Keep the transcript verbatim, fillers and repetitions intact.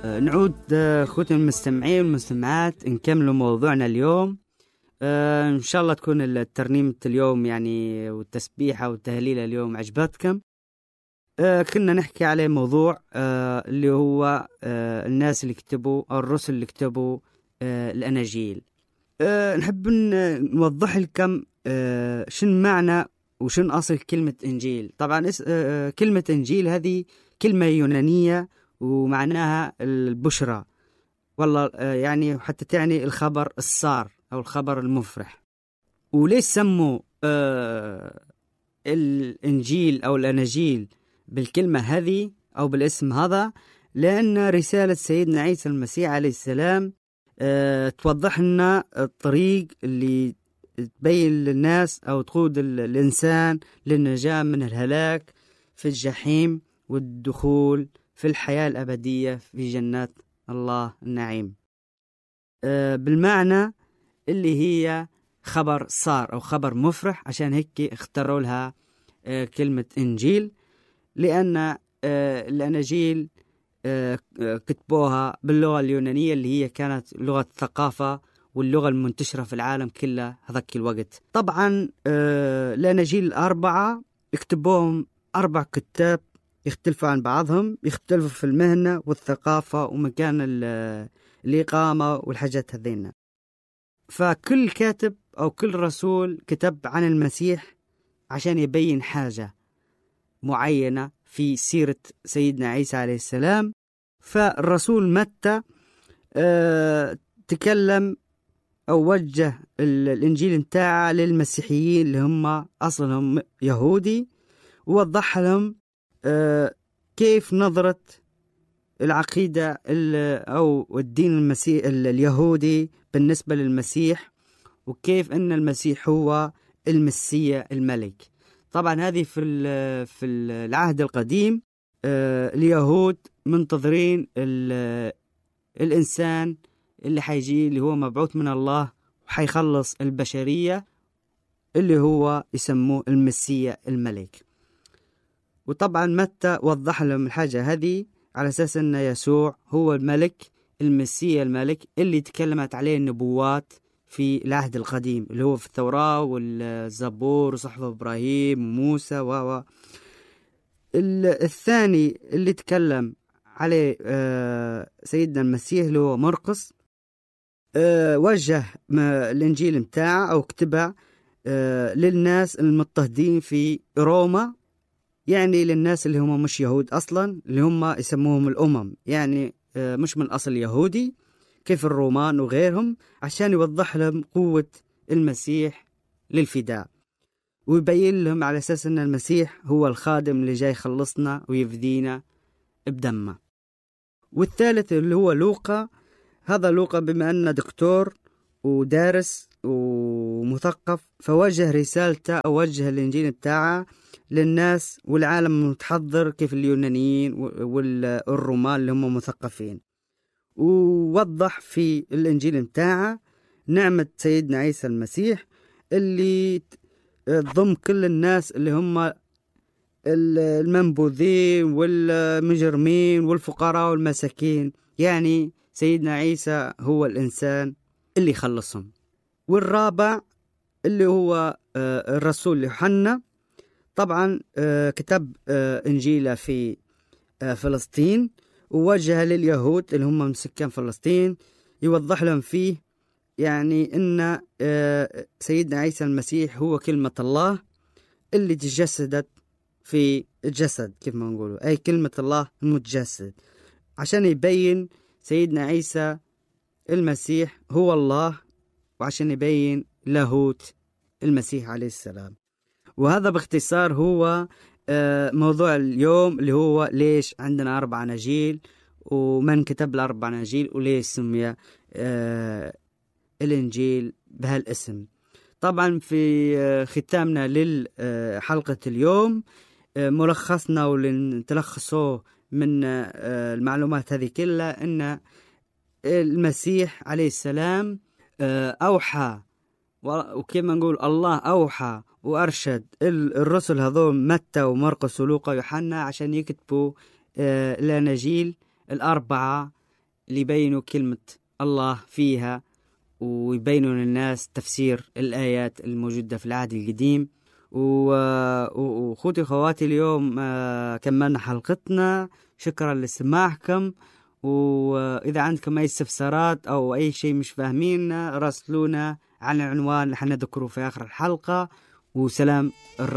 نعود أخوتي المستمعين والمستمعات نكمل موضوعنا اليوم. أه إن شاء الله تكون الترنيمة اليوم يعني والتسبيحة والتهليلة اليوم عجبتكم. أه كنا نحكي على موضوع أه اللي هو أه الناس اللي كتبوا أو الرسل اللي كتبوا أه الأناجيل. أه نحب نوضح لكم أه شن معنى وشن أصل كلمة إنجيل. طبعا أه كلمة إنجيل هذه كلمة يونانية ومعناها البشرى، والله يعني حتى تعني الخبر السار أو الخبر المفرح. وليش سموا آه الإنجيل أو الأناجيل بالكلمة هذه أو بالاسم هذا؟ لأن رسالة سيدنا عيسى المسيح عليه السلام آه توضح لنا الطريق اللي تبين للناس أو تقود الإنسان للنجاة من الهلاك في الجحيم والدخول في الحياة الأبدية في جنات الله النعيم. أه بالمعنى اللي هي خبر صار أو خبر مفرح، عشان هيك اختاروا لها أه كلمة إنجيل، لأن أه الأناجيل أه كتبوها باللغة اليونانية اللي هي كانت لغة الثقافة واللغة المنتشرة في العالم كله هذاك الوقت. طبعا أه الأناجيل الأربعة اكتبوهم أربع كتاب يختلفوا عن بعضهم، يختلفوا في المهنة والثقافة ومكان الإقامة والحاجات هذين. فكل كاتب أو كل رسول كتب عن المسيح عشان يبين حاجة معينة في سيرة سيدنا عيسى عليه السلام. فالرسول متى أه تكلم أو وجه الإنجيل متاعه للمسيحيين اللي هم أصلهم يهودي، ووضح لهم أه كيف نظرت العقيدة أو الدين المسيح اليهودي بالنسبة للمسيح، وكيف أن المسيح هو المسيا الملك. طبعا هذه في في العهد القديم أه اليهود منتظرين الإنسان اللي حيجي اللي هو مبعوث من الله وحيخلص البشرية اللي هو يسموه المسيا الملك. وطبعا متى وضح لهم الحاجة هذه على أساس أن يسوع هو الملك المسيا الملك اللي تكلمت عليه النبوات في العهد القديم اللي هو في التوراة والزبور وصحف إبراهيم وموسى و الثاني اللي تكلم عليه سيدنا المسيح اللي هو مرقس، وجه الإنجيل متاعه أو كتبه للناس المضطهدين في روما، يعني للناس اللي هم مش يهود أصلا اللي هم يسموهم الأمم، يعني مش من أصل يهودي كيف الرومان وغيرهم، عشان يوضح لهم قوة المسيح للفداء ويبين لهم على أساس أن المسيح هو الخادم اللي جاي يخلصنا ويفدينا بدمه. والثالث اللي هو لوقا، هذا لوقا بما أنه دكتور ودارس ومثقف فوجه رسالته أو وجه الإنجيل بتاعه للناس والعالم المتحضر كيف اليونانيين والرومان اللي هم مثقفين، ووضح في الإنجيل بتاعه نعمة سيدنا عيسى المسيح اللي تضم كل الناس اللي هم المنبوذين والمجرمين والفقراء والمساكين، يعني سيدنا عيسى هو الإنسان اللي يخلصهم. والرابع اللي هو الرسول يوحنا، طبعا كتب إنجيله في فلسطين ووجه لليهود اللي هم من سكان فلسطين، يوضح لهم فيه يعني إن سيدنا عيسى المسيح هو كلمة الله اللي تجسدت في الجسد كيف ما نقوله، أي كلمة الله المتجسد، عشان يبين سيدنا عيسى المسيح هو الله وعشان يبين لاهوت المسيح عليه السلام. وهذا باختصار هو موضوع اليوم اللي هو ليش عندنا أربع أناجيل ومن كتب الأربع أناجيل وليش سمي الإنجيل بهالاسم. طبعا في ختامنا للحلقة اليوم ملخصنا واللي تلخصوه من المعلومات هذه كلها أن المسيح عليه السلام أوحى، وكما نقول الله أوحى وأرشد الرسل هذول متى ومرقس ولوقا ويوحنا عشان يكتبوا الأناجيل الأربعة اللي يبينوا كلمة الله فيها ويبينوا للناس تفسير الآيات الموجودة في العهد القديم. وأخوتي وخواتي اليوم كملنا حلقتنا، شكرا لاستماعكم. وإذا عندكم أي استفسارات أو أي شيء مش فاهمين راسلونا على العنوان اللي حنذكره في آخر الحلقة. وسلام الرب.